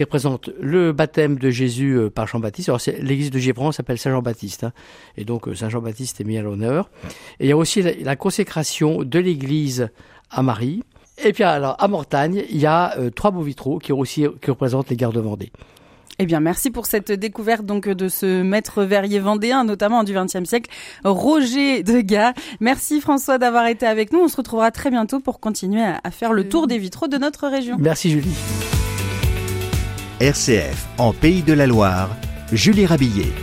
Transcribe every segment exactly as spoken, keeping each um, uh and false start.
Il représente le baptême de Jésus par Jean-Baptiste. Alors, c'est, l'église de Givran s'appelle Saint-Jean-Baptiste, hein, et donc Saint-Jean-Baptiste est mis à l'honneur. Et il y a aussi la, la consécration de l'église à Marie. Et puis alors, à Mortagne, il y a euh, trois beaux vitraux qui, aussi, qui représentent les guerres de Vendée. Eh bien, merci pour cette découverte donc de ce maître verrier vendéen, notamment du vingtième siècle, Roger Degas. Merci François d'avoir été avec nous. On se retrouvera très bientôt pour continuer à faire le tour des vitraux de notre région. Merci Julie. R C F en Pays de la Loire, Julie Rabillet.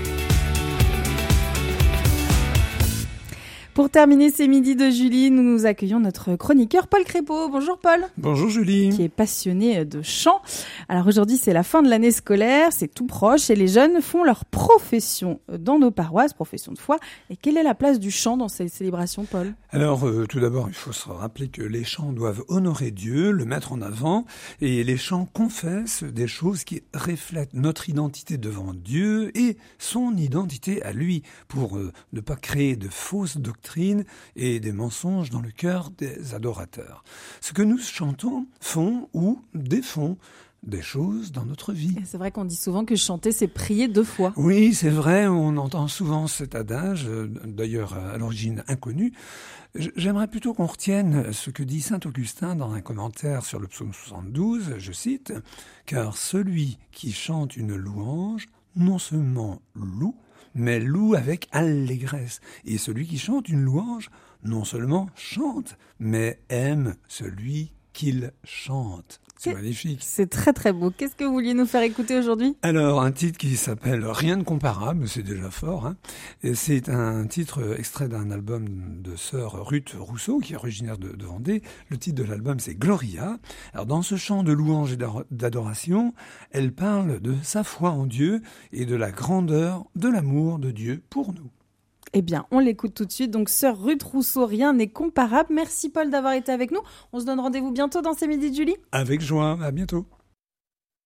Pour terminer ces midis de Julie, nous nous accueillons notre chroniqueur Paul Crépeau. Bonjour Paul. Bonjour Julie. Qui est passionné de chant. Alors aujourd'hui, c'est la fin de l'année scolaire, c'est tout proche et les jeunes font leur profession dans nos paroisses, profession de foi. Et quelle est la place du chant dans ces célébrations, Paul ? Alors euh, tout d'abord, il faut se rappeler que les chants doivent honorer Dieu, le mettre en avant, et les chants confessent des choses qui reflètent notre identité devant Dieu et son identité à lui, pour euh, ne pas créer de fausses doctrines et des mensonges dans le cœur des adorateurs. Ce que nous chantons font ou défont des choses dans notre vie. Et c'est vrai qu'on dit souvent que chanter, c'est prier deux fois. Oui, c'est vrai, on entend souvent cet adage, d'ailleurs à l'origine inconnu. J'aimerais plutôt qu'on retienne ce que dit saint Augustin dans un commentaire sur le psaume soixante-douze, je cite, « Car celui qui chante une louange, non seulement loue, mais loue avec allégresse. Et celui qui chante une louange, non seulement chante, mais aime celui qu'il chante. » C'est magnifique. C'est très très beau. Qu'est-ce que vous vouliez nous faire écouter aujourd'hui ? Alors, un titre qui s'appelle « Rien de comparable », c'est déjà fort. Hein. Et c'est un titre extrait d'un album de sœur Ruth Rousseau, qui est originaire de, de Vendée. Le titre de l'album, c'est « Gloria ». Alors, dans ce chant de louange et d'adoration, elle parle de sa foi en Dieu et de la grandeur de l'amour de Dieu pour nous. Eh bien, on l'écoute tout de suite. Donc, sœur Ruth Rousseau, rien n'est comparable. Merci Paul d'avoir été avec nous. On se donne rendez-vous bientôt dans ces midis de Julie. Avec joie, à bientôt.